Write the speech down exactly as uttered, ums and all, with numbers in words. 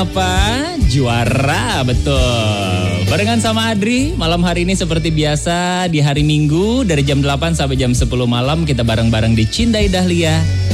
Apa? Juara, betul. Barengan sama Adri, malam hari ini seperti biasa di hari Minggu dari jam delapan sampai jam sepuluh malam kita bareng-bareng di Cindai Dahlia.